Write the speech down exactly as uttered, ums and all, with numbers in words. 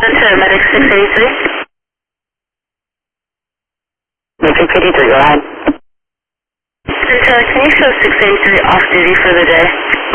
to Medic six eighty-three. Medic eighty-three, go ahead. Ventura, can you show six eighty-three off duty for the day?